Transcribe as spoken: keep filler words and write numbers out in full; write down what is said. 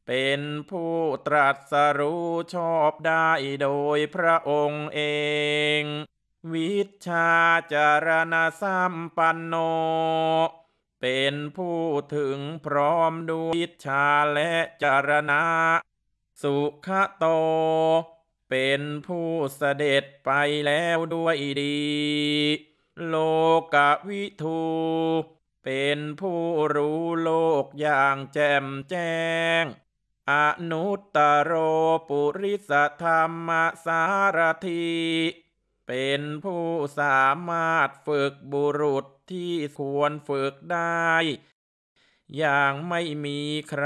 เป็นผู้ตรัสรู้ชอบได้โดยพระองค์เองวิชชาจารณสัมปันโนเป็นผู้ถึงพร้อมด้วยวิชชาและจารณะสุขโตเป็นผู้เสด็จไปแล้วด้วยดีโลกวิทูเป็นผู้รู้โลกอย่างแจ่มแจ้งอนุตตโรปุริสธรรมสารถีเป็นผู้สามารถฝึกบุรุษที่ควรฝึกได้อย่างไม่มีใคร